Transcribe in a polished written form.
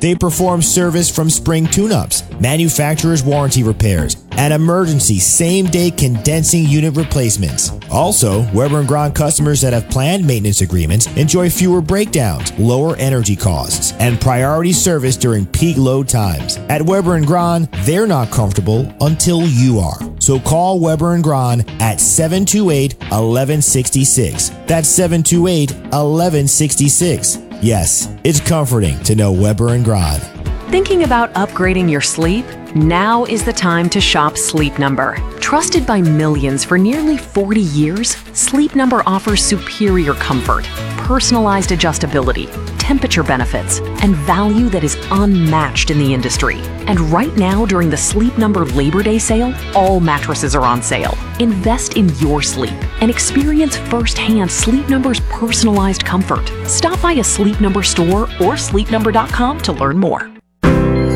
They perform service from spring tune-ups, manufacturer's warranty repairs, and emergency same-day condensing unit replacements. Also, Weber & Grand customers that have planned maintenance agreements enjoy fewer breakdowns, lower energy costs, and priority service during peak load times. At Weber & Grand, they're not comfortable until you are. So call Weber & Grand at 728-1166. That's 728-1166. Yes, it's comforting to know Weber & Grand. Thinking about upgrading your sleep? Now is the time to shop Sleep Number. Trusted by millions for nearly 40 years, Sleep Number offers superior comfort, personalized adjustability, temperature benefits, and value that is unmatched in the industry. And right now, during the Sleep Number Labor Day sale, all mattresses are on sale. Invest in your sleep and experience firsthand Sleep Number's personalized comfort. Stop by a Sleep Number store or sleepnumber.com to learn more.